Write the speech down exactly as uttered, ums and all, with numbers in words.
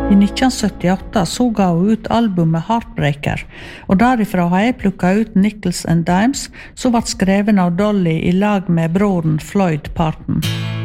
I nitten syttiåtte så ga hun ut albumet Heartbreaker, og derifra har jeg plukket ut Nickels and Dimes, som ble skreven av Dolly i lag med broren Floyd Parton.